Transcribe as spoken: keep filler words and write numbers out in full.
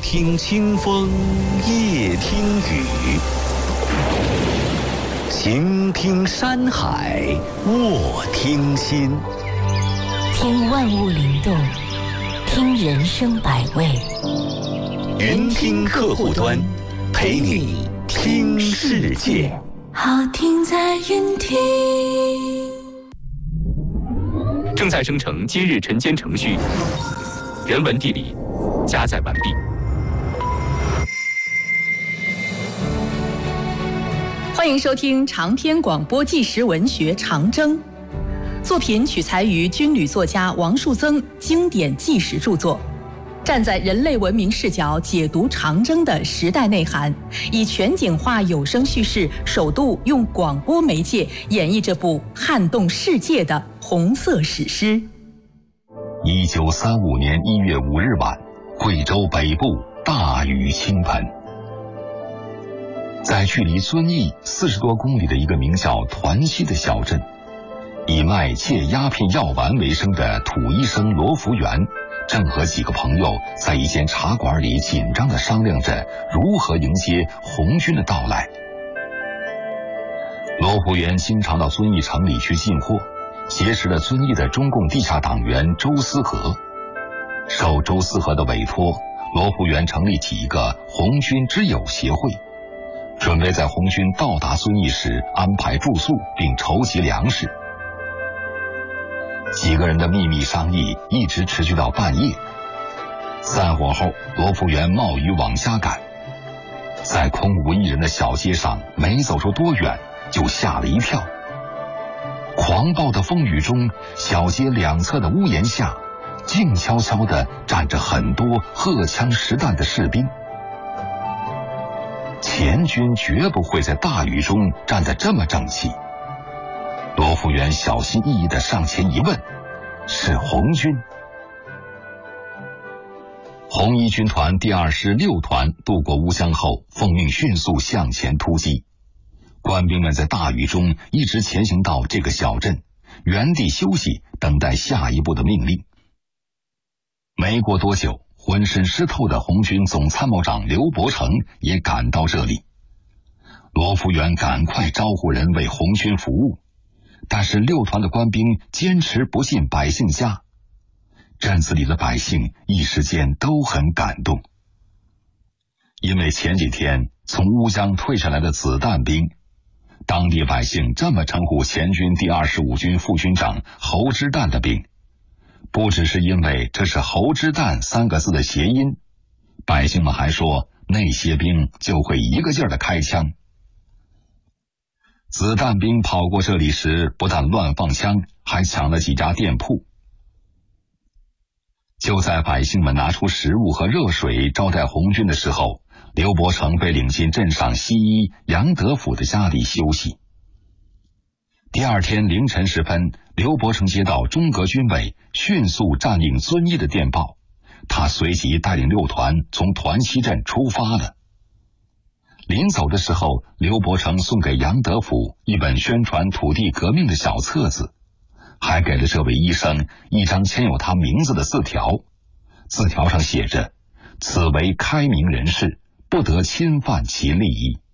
听清风，夜听雨，行听山海，卧听心。 听万物灵动，听人生百味。 云听客户端，陪你听世界。 好听在云听。 正在生成今日晨间程序，人文地理加载完毕。 欢迎收听长篇广播纪实文学《长征》，作品取材于军旅作家王树增经典纪实著作，站在人类文明视角解读长征的时代内涵，以全景化有声叙事，首度用广播媒介演绎这部撼动世界的红色史诗。 一九三五年一月五日晚，贵州北部大雨倾盆。在距离遵义四十多公里的一个名叫团溪的小镇，以卖戒鸦片药丸为生的土医生罗福元，正和几个朋友在一间茶馆里紧张地商量着如何迎接红军的到来。罗福元经常到遵义城里去进货，结识了遵义的中共地下党员周思和。受周思和的委托，罗福元成立起一个红军之友协会，准备在红军到达遵义时安排住宿并筹集粮食。几个人的秘密商议一直持续到半夜。散伙后，罗福元冒雨往家赶，在空无一人的小街上没走出多远就吓了一跳。狂暴的风雨中，小街两侧的屋檐下静悄悄地站着很多荷枪实弹的士兵。前军绝不会在大雨中站得这么整齐。罗福元小心翼翼地上前一问，是红军。红一军团第二师六团渡过乌江后，奉命迅速向前突击。官兵们在大雨中一直前行到这个小镇，原地休息，等待下一步的命令。没过多久，浑身湿透的红军总参谋长刘伯承也赶到这里。罗福元赶快招呼人为红军服务，但是六团的官兵坚持不进百姓家。镇子里的百姓一时间都很感动，因为前几天从乌江退下来的子弹兵，当地百姓这么称呼前军第二十五军副军长侯之旦的兵，不只是因为这是侯之旦三个字的谐音，百姓们还说那些兵就会一个劲儿的开枪。子弹兵跑过这里时，不但乱放枪，还抢了几家店铺。就在百姓们拿出食物和热水招待红军的时候，刘伯承被领进镇上西医杨德甫的家里休息。第二天凌晨时分，刘伯承接到中革军委迅速占领遵义的电报，他随即带领六团从团溪镇出发了。临走的时候，刘伯承送给杨德甫一本宣传土地革命的小册子，还给了这位医生一张签有他名字的字条。字条上写着：此为开明人士，不得侵犯其利益。